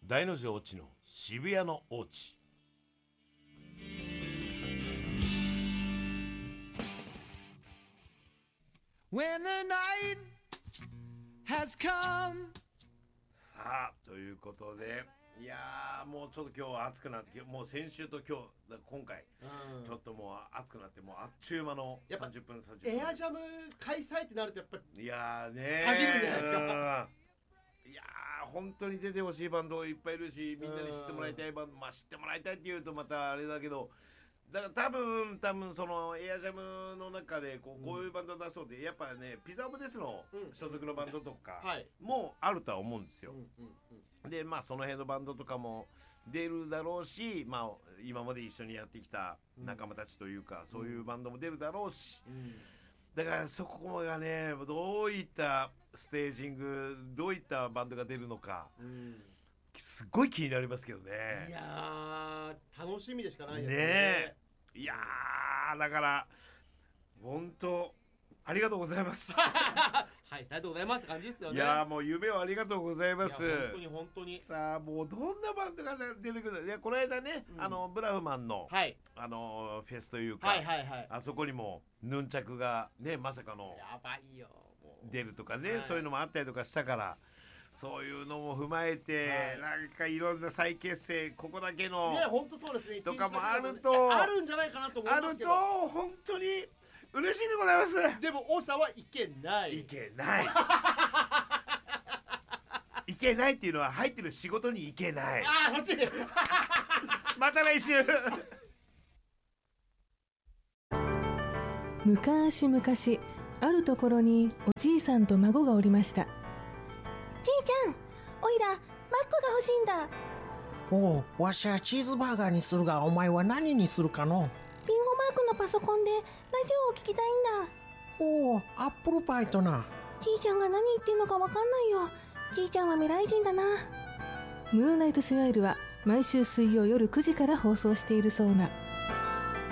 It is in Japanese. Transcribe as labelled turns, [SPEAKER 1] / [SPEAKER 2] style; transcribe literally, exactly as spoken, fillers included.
[SPEAKER 1] 大の字オチの渋谷のオチ。
[SPEAKER 2] When the night has come
[SPEAKER 1] さあということで、いやーもうちょっと今日は暑くなって、もう先週と今日今回、うん、ちょっともう暑くなって、もうあっちゅう間のさんじゅっぷんさんじゅっぷん。
[SPEAKER 3] エアジャム開催ってなるとやっぱり
[SPEAKER 1] いやーね
[SPEAKER 3] 限るんじゃないですか。
[SPEAKER 1] いやー本当に出てほしいバンドいっぱいいるし、みんなに知ってもらいたいバンド、まあ知ってもらいたいっていうとまたあれだけど、だから多分多分そのエアジャムの中でこう、こういうバンド出そうで、やっぱねピザオブデスの所属のバンドとかもあるとは思うんですよ。でまあその辺のバンドとかも出るだろうし、まあ今まで一緒にやってきた仲間たちというか、そういうバンドも出るだろうし、だからそこがねどういったステージング、どういったバンドが出るのか、すっごい気になりますけどね。
[SPEAKER 3] いやー楽しみでしかないです
[SPEAKER 1] ね。ねいやーだから本当ありがとうございます
[SPEAKER 3] はい、ありがとうございますって感じですよね。
[SPEAKER 1] いやーもう夢をありがとうございます。
[SPEAKER 3] 本当に本当に。
[SPEAKER 1] さあもうどんなバンドが出てくる。いやこの間ね、うん、あのブラフマンの、はい、あのフェスというか、はいはいはい、あそこにもヌンチャクがねまさかの
[SPEAKER 3] やばいよ
[SPEAKER 1] 出るとかね、はい、そういうのもあったりとかしたから、そういうのも踏まえて、はい、なんかいろんな再結成、ここだけの
[SPEAKER 3] ね、本当そうですね
[SPEAKER 1] とかもあると、
[SPEAKER 3] あるんじゃないかなと思いますけど、
[SPEAKER 1] あると本当に嬉しいでございます。
[SPEAKER 3] でも大沢はいけない
[SPEAKER 1] いけないいけないっていうのは入ってる仕事にいけない。
[SPEAKER 3] ああ、
[SPEAKER 1] また来週
[SPEAKER 4] 昔々あるところにおじいさんと孫がおりました。じい
[SPEAKER 5] ちゃん、おいらマックが欲しいんだ。
[SPEAKER 6] おう、わしはチーズバーガーにするが、お前は何にするかの。
[SPEAKER 5] リンゴマークのパソコンでラジオを聞きたいんだ。
[SPEAKER 6] おお、アップルパイとな。
[SPEAKER 5] じいちゃんが何言ってんのかわかんないよ。じいちゃんは未来人だな。
[SPEAKER 4] ムーンライトスマイルは毎週水曜夜くじから放送しているそうな。